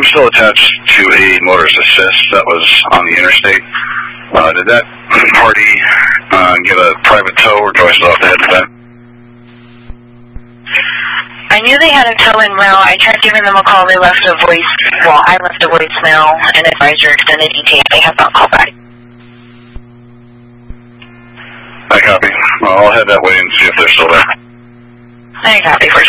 still attached to a motorist assist that was on the interstate. Did that party get a private tow, or do I still have to head to that? I knew they had a tow-in route. I tried giving them a call. They left a I left a voicemail and advised your extended ETA. They have not called back. I copy. Well, I'll head that way and see if they're still there. I copy, 1st